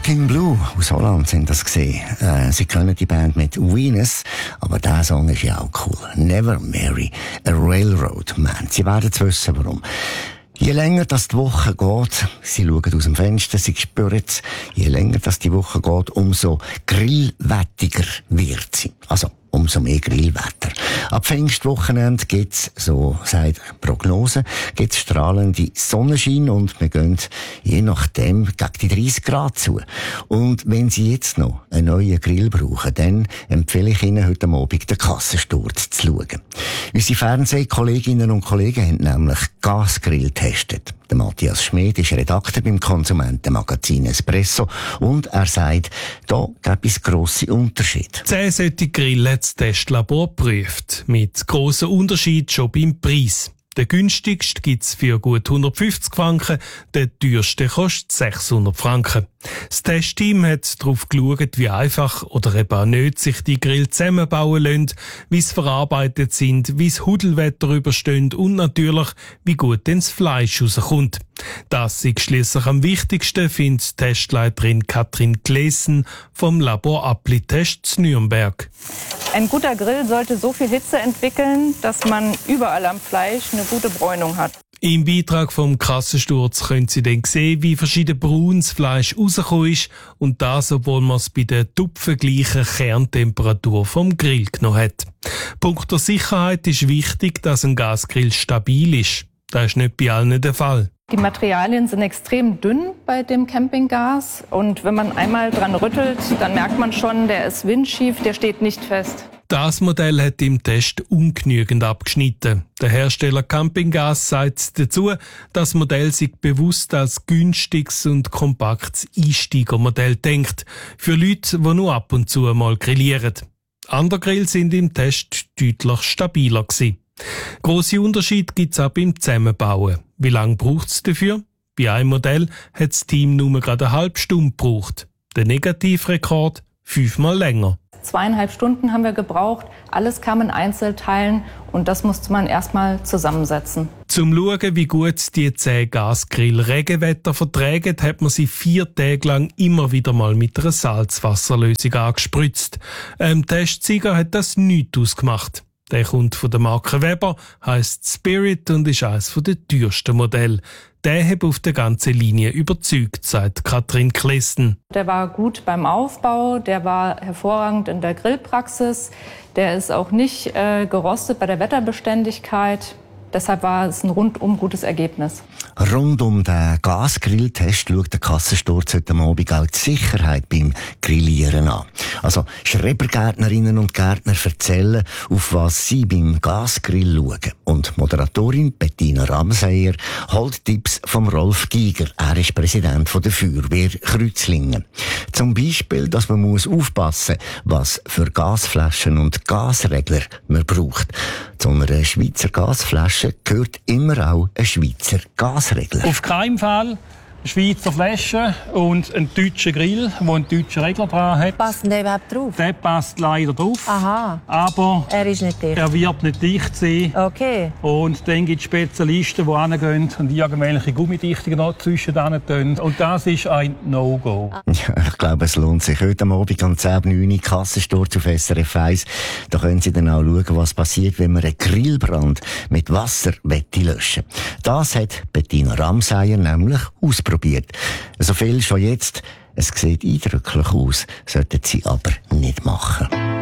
Talking Blue aus Holland sind das gesehen. Sie kennen die Band mit Venus, aber der Song ist ja auch cool. Never Marry a Railroad Man. Sie werden es wissen, warum. Je länger das die Woche geht, sie schauen aus dem Fenster, sie spüren es, je länger das die Woche geht, umso grillwettiger wird sie. Also, umso mehr Grillwetter. Ab Pfingstwochenende gibt's, so sagt die Prognose, gibt's strahlende Sonnenschein und wir gehen je nachdem gegen die 30 Grad zu. Und wenn Sie jetzt noch einen neuen Grill brauchen, dann empfehle ich Ihnen heute Abend den Kassensturz zu schauen. Unsere Fernsehkolleginnen und Kollegen haben nämlich Gasgrill getestet. Der Matthias Schmid ist Redakteur beim Konsumentenmagazin Espresso und er sagt, da gibt es grosse Unterschiede. 10 solche Grill hat das Testlabor geprüft. Mit grossen Unterschied schon beim Preis. Der günstigste gibt's für gut 150 Franken, der teuerste kostet 600 Franken. Das Testteam hat darauf geschaut, wie einfach oder eben auch nicht sich die Grill zusammenbauen lassen, wie sie verarbeitet sind, wie das Hudelwetter übersteht und natürlich, wie gut denn das Fleisch rauskommt. Das ist schliesslich am wichtigsten, findet Testleiterin Katrin Klesen vom Labor Appli-Test zu Nürnberg. Ein guter Grill sollte so viel Hitze entwickeln, dass man überall am Fleisch eine gute Bräunung hat. Im Beitrag vom Kassensturz können Sie dann sehen, wie verschieden braun das Fleisch rausgekommen ist und das, obwohl man es bei der tupfengleichen Kerntemperatur vom Grill genommen hat. Punkt der Sicherheit ist wichtig, dass ein Gasgrill stabil ist. Das ist nicht bei allen der Fall. Die Materialien sind extrem dünn bei dem Campinggas und wenn man einmal dran rüttelt, dann merkt man schon, der ist windschief, der steht nicht fest. Das Modell hat im Test ungenügend abgeschnitten. Der Hersteller Campinggas sagt dazu, das Modell sei bewusst als günstiges und kompaktes Einsteigermodell denkt, für Leute, die nur ab und zu mal grillieren. Andere Grills sind im Test deutlich stabiler gewesen. Grosse Unterschiede gibt es auch beim Zusammenbauen. Wie lange braucht es dafür? Bei einem Modell hat das Team nur gerade eine halbe Stunde gebraucht. Der Negativrekord 5-mal länger. 2,5 Stunden haben wir gebraucht. Alles kam in Einzelteilen und das musste man erstmal zusammensetzen. Zum Schauen, wie gut die 10 Gasgrill Regenwetter vertragen, hat man sie 4 Tage lang immer wieder mal mit einer Salzwasserlösung angespritzt. Testsieger hat das nichts ausgemacht. Der kommt von der Marke Weber, heisst Spirit und ist eines der teuersten Modelle. Der hat auf der ganzen Linie überzeugt, sagt Katrin Klesen. Der war gut beim Aufbau, der war hervorragend in der Grillpraxis, der ist auch nicht gerostet bei der Wetterbeständigkeit. Deshalb war es ein rundum gutes Ergebnis. Rund um den Gasgrilltest schaut der Kassensturz heute Abend auch die Sicherheit beim Grillieren an. Also Schrebergärtnerinnen und Gärtner erzählen, auf was sie beim Gasgrill schauen. Und Moderatorin Bettina Ramseyer holt Tipps vom Rolf Giger. Er ist Präsident der Feuerwehr Kreuzlingen. Zum Beispiel, dass man muss aufpassen, was für Gasflaschen und Gasregler man braucht. Zu einer Schweizer Gasflasche gehört immer auch ein Schweizer Gasregler. Auf keinen Fall eine Schweizer Flasche und ein deutscher Grill, der einen deutschen Regler dran hat. Passt der überhaupt drauf? Der passt leider drauf. Aha. Aber er ist nicht dicht. Er wird nicht dicht sein. Okay. Und dann gibt es Spezialisten, die hingehen und irgendwelche Gummidichtungen noch zwischen tun. Und das ist ein No-Go. Ja, ich glaube, es lohnt sich. Heute Abend um 10:09 Kassensturz auf SRF 1. Da können Sie dann auch schauen, was passiert, wenn man einen Grillbrand mit Wasser löschen will. Das hat Bettina Ramseyer nämlich ausprobiert. So viel schon jetzt. Es sieht eindrücklich aus, sollten Sie aber nicht machen.